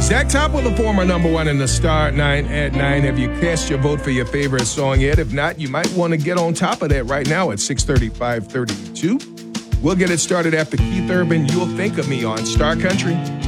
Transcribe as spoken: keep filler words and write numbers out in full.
Zach Top will the former number one in the Star nine at nine. Have you cast your vote for your favorite song yet? If not, you might want to get on top of that right now at six thirty-five thirty-two. We'll get it started after Keith Urban, You'll Think of Me on Star Country.